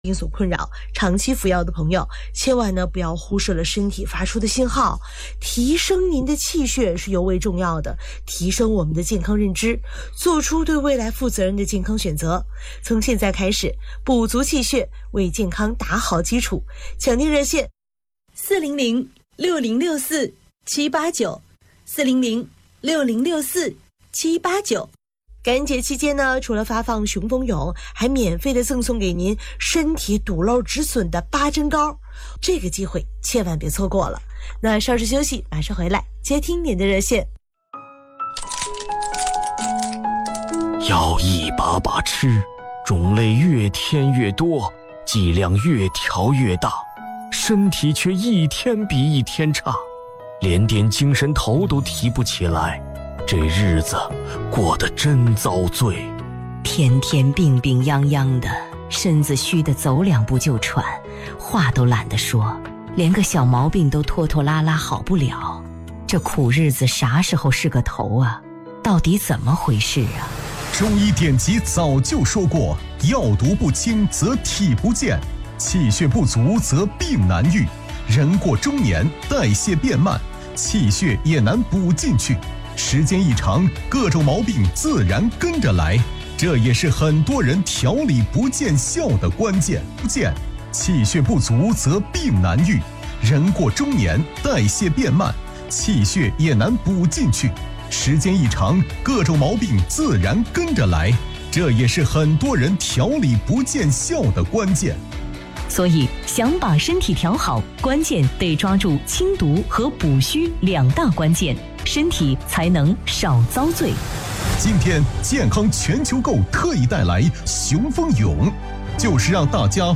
病所困扰，长期服药的朋友，千万呢不要忽视了身体发出的信号，提升您的气血是尤为重要的，提升我们的健康认知，做出对未来负责任的健康选择。从现在开始，补足气血，为健康打好基础。抢订热线400-6064-789，400-6064-789。感恩节期间呢，除了发放雄风勇，还免费的赠送给您身体堵漏止损的8珍膏，这个机会千万别错过了。那稍事休息，马上回来接听您的热线。 要一把把吃，种类越添越多，剂量越调越大，身体却一天比一天差，连点精神头都提不起来，这日子过得真遭罪。 天天病病殃殃的，身子虚得走2步就喘，话都懒得说，连个小毛病都拖拖拉拉好不了。这苦日子啥时候是个头啊？到底怎么回事啊？ 中医典籍早就说过，药毒不清则体不健，气血不足则病难愈，人过中年代谢变慢，气血也难补进去，时间一长，各种毛病自然跟着来，这也是很多人调理不见效的关键。气血不足则病难愈，人过中年代谢变慢，气血也难补进去，时间一长，各种毛病自然跟着来，这也是很多人调理不见效的关键。 所以想把身体调好，关键得抓住清毒和补虚2大关键，身体才能少遭罪。 今天健康全球购特意带来雄风勇，就是让大家